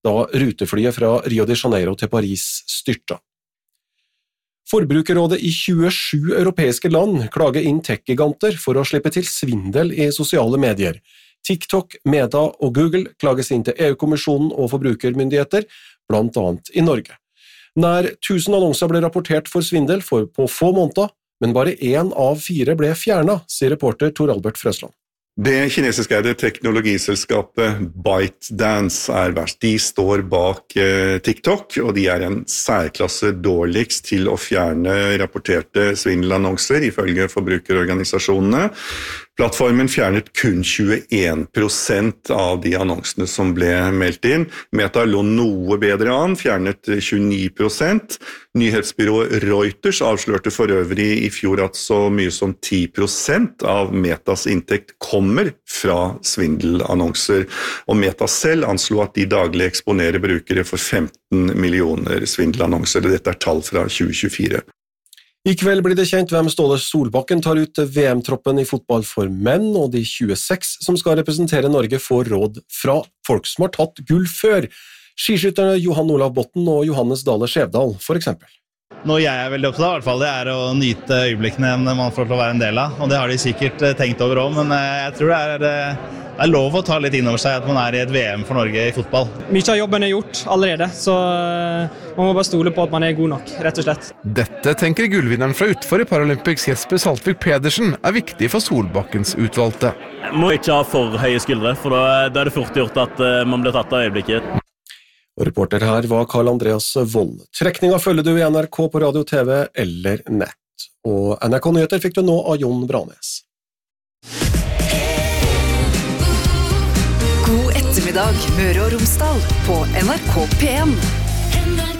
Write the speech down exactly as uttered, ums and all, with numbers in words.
da ruteflyet fra Rio de Janeiro til Paris styrta. Forbrukerrådet i tjuesju europeiske land klager inn tech-giganter for å slippe til svindel i sosiale medier. TikTok, Meta og Google klages inn til E U-kommisjonen og forbrukermyndigheter, blant annet i Norge. Nær tusen annonser ble rapportert for svindel for på få måneder, men bare én av fire ble fjernet, sier reporter Tor Albert Frøsland. Det kinesiske teknologiselskapet ByteDance er verst. De står bak eh, TikTok, og de er en særklasse dårligst til å fjerne rapporterte svindelannonser, ifølge forbrukerorganisasjonene. Plattformen fjernet kun tjueen prosent av de annonsene som ble meldt inn. Meta lå noe bedre an, fjernet tjueni prosent. Nyhetsbyrået Reuters avslørte for øvrig i fjor at så mye som ti prosent av Metas inntekt kommer fra svindelannonser. Og Meta selv anslo at de daglig eksponerer brukere for femten millioner svindelannonser. Dette er tall fra tjue tjuefire. I kveld blir det kjent hvem Ståle Solbakken tar ut V M-troppen i fotball for menn, og de tjueseks som skal representere Norge får råd fra folk som har tatt gull før. Skiskytterne Johan Olav Botten og Johannes Dale Skjevdal, for eksempel. Noe jeg er veldig opptatt av, i hvert fall, det er å nyte øyeblikkene man får til å være en del av, og det har de sikkert tenkt over også, men jeg tror det er, det er lov å ta litt inn over seg at man er i et V M for Norge i fotball. Mye av jobben er gjort allerede, så man må bare stole på at man er god nok, rett og slett. Dette tenker gullvinneren fra utfor i Paralympics Jesper Saltvik Pedersen er viktig for Solbakkens utvalgte. Må ikke ha for høye skuldre, for da, da er det fort gjort at man blir tatt av øyeblikket. Og reporter her var Karl Andreas Vold. Trekninga følger du i N R K på radio, T V eller nett. Og N R K-nyheter fikk du nå av Jon Branes. God ettermiddag, Møre og Romsdal på N R K P en.